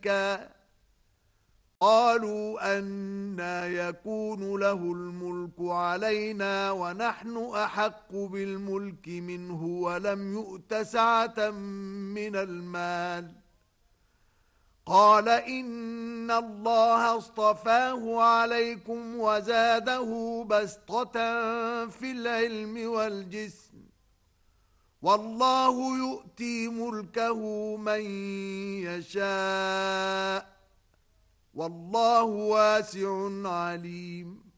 قالوا أنى يكون له الملك علينا ونحن أحق بالملك منه ولم يؤت سعة من المال. قال إن الله اصطفاه عليكم وزاده بسطة في العلم والجسم، والله يؤتي ملكه من يشاء، والله واسع عليم.